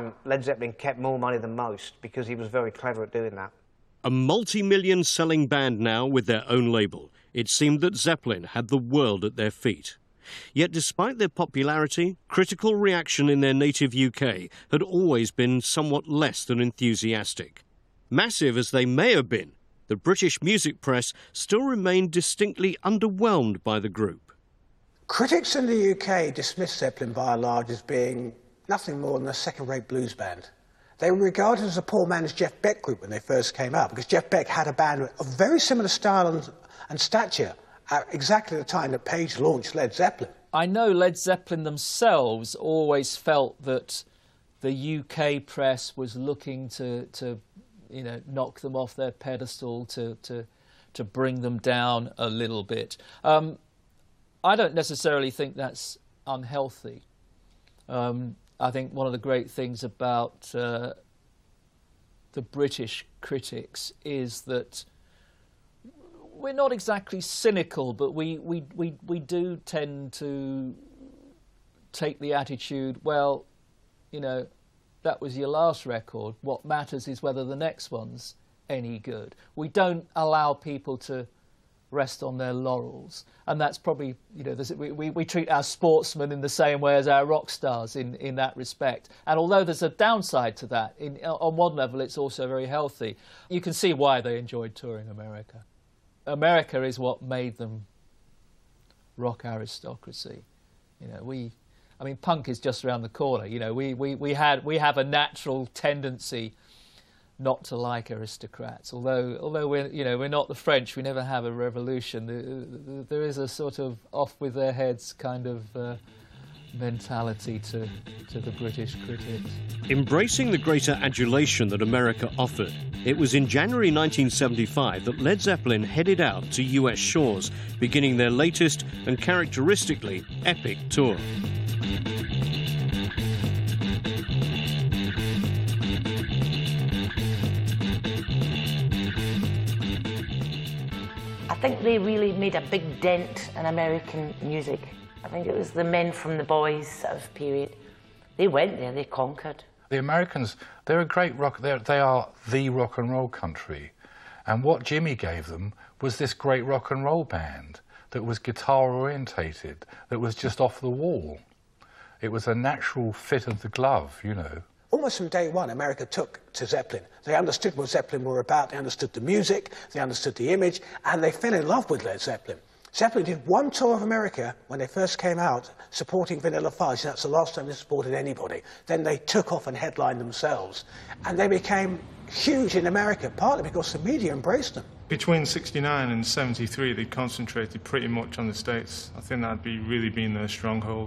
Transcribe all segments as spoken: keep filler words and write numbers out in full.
time, Led Zeppelin kept more money than most because he was very clever at doing that. A multi-million selling band now with their own label, it seemed that Zeppelin had the world at their feet. Yet despite their popularity, critical reaction in their native U K had always been somewhat less than enthusiastic. Massive as they may have been, the British music press still remained distinctly underwhelmed by the group. Critics in the U K dismissed Zeppelin by and large as being nothing more than a second-rate blues band. They were regarded as a poor man's Jeff Beck group when they first came out, because Jeff Beck had a band of very similar style and, and stature at exactly the time that Page launched Led Zeppelin. I know Led Zeppelin themselves always felt that the U K press was looking to, to you know, knock them off their pedestal, to, to, to bring them down a little bit. Um, I don't necessarily think that's unhealthy. Um, I think one of the great things about uh, the British critics is that we're not exactly cynical, but we, we, we, we do tend to take the attitude, well, you know, that was your last record. What matters is whether the next one's any good. We don't allow people to rest on their laurels. And that's probably, you know, we, we, we treat our sportsmen in the same way as our rock stars in, in that respect. And although there's a downside to that, in, on one level it's also very healthy. You can see why they enjoyed touring America. America is what made them rock aristocracy. You know, we, I mean, punk is just around the corner. You know, we, we, we, had, we have a natural tendency not to like aristocrats. Although, although we're, you know, we're not the French, we never have a revolution. There is a sort of off with their heads kind of uh, mentality to, to the British critics. Embracing the greater adulation that America offered, it was in January nineteen seventy-five that Led Zeppelin headed out to U S shores, beginning their latest and characteristically epic tour. I think they really made a big dent in American music. I think it was the Men from the Boys sort of period. They went there, they conquered. The Americans, they're a great rock, they're, they are the rock and roll country. And what Jimmy gave them was this great rock and roll band that was guitar orientated, that was just off the wall. It was a natural fit of the glove, you know. Almost from day one, America took to Zeppelin. They understood what Zeppelin were about, they understood the music, they understood the image, and they fell in love with Led Zeppelin. Zeppelin did one tour of America when they first came out, supporting Vanilla Fudge. That's the last time they supported anybody. Then they took off and headlined themselves. And they became huge in America, partly because the media embraced them. Between sixty-nine and seventy-three, they concentrated pretty much on the States. I think that'd be really been their stronghold.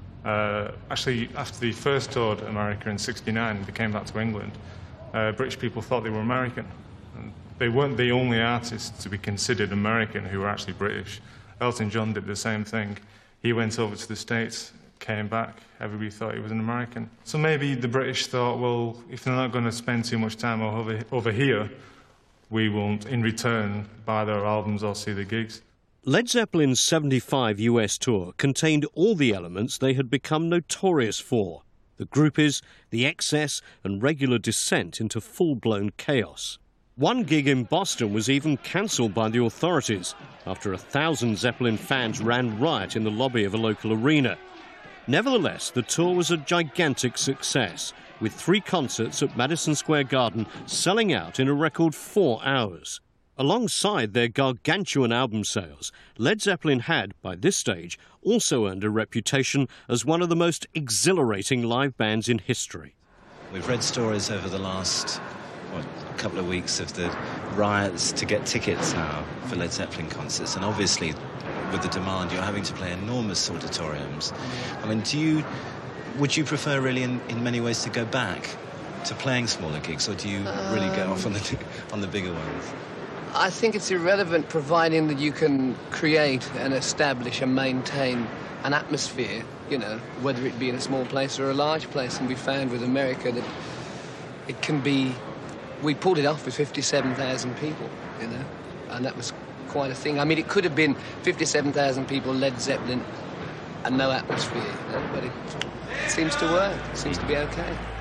Uh, actually, after they first toured America in sixty-nine, they came back to England. Uh, British people thought they were American. And they weren't the only artists to be considered American who were actually British. Elton John did the same thing. He went over to the States, came back, everybody thought he was an American. So maybe the British thought, well, if they're not going to spend too much time over, over here, we won't, in return, buy their albums or see the gigs. Led Zeppelin's seventy-five U S tour contained all the elements they had become notorious for: the groupies, the excess and regular descent into full-blown chaos. One gig in Boston was even cancelled by the authorities after a thousand Zeppelin fans ran riot in the lobby of a local arena. Nevertheless, the tour was a gigantic success, with three concerts at Madison Square Garden selling out in a record four hours. Alongside their gargantuan album sales, Led Zeppelin had, by this stage, also earned a reputation as one of the most exhilarating live bands in history. We've read stories over the last what, a couple of weeks of the riots to get tickets now for Led Zeppelin concerts, and obviously with the demand you're having to play enormous auditoriums. I mean, do you, would you prefer really in, in many ways to go back to playing smaller gigs, or do you um, really go off on the, on the bigger ones? I think it's irrelevant, providing that you can create and establish and maintain an atmosphere, you know, whether it be in a small place or a large place. And we found with America that it can be... We pulled it off with fifty-seven thousand people, you know, and that was quite a thing. I mean, it could have been fifty-seven thousand people, Led Zeppelin, and no atmosphere, you know, but it, it seems to work. It seems to be okay.